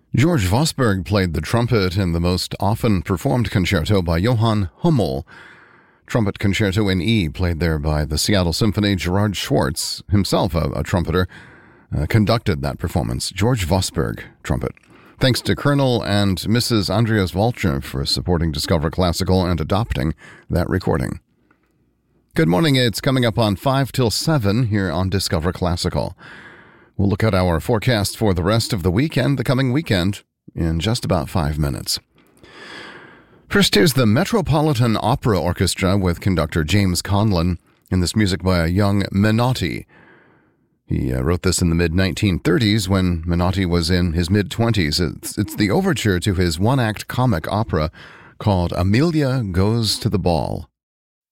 George Vosberg played the trumpet in the most often performed concerto by Johann Hummel. Trumpet Concerto in E, played there by the Seattle Symphony. Gerard Schwartz, himself a trumpeter, conducted that performance. George Vosberg, trumpet. Thanks to Colonel and Mrs. Andreas Walcher for supporting Discover Classical and adopting that recording. Good morning. It's coming up on 5 till 7 here on Discover Classical. We'll look at our forecast for the rest of the week and the coming weekend in just about 5 minutes. First, here's the Metropolitan Opera Orchestra with conductor James Conlon, and this music by a young Menotti. He wrote this in the mid-1930s when Menotti was in his mid-20s. It's the overture to his one-act comic opera called Amelia Goes to the Ball.